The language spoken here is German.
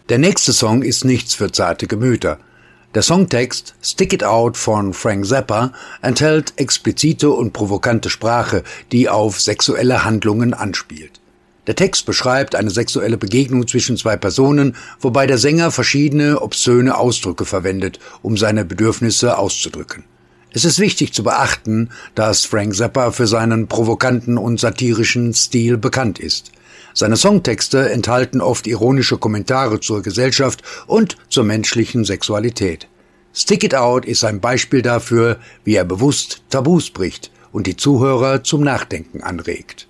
Der nächste Song ist nichts für zarte Gemüter. Der Songtext Stick It Out von Frank Zappa enthält explizite und provokante Sprache, die auf sexuelle Handlungen anspielt. Der Text beschreibt eine sexuelle Begegnung zwischen zwei Personen, wobei der Sänger verschiedene obszöne Ausdrücke verwendet, um seine Bedürfnisse auszudrücken. Es ist wichtig zu beachten, dass Frank Zappa für seinen provokanten und satirischen Stil bekannt ist. Seine Songtexte enthalten oft ironische Kommentare zur Gesellschaft und zur menschlichen Sexualität. Stick It Out ist ein Beispiel dafür, wie er bewusst Tabus bricht und die Zuhörer zum Nachdenken anregt.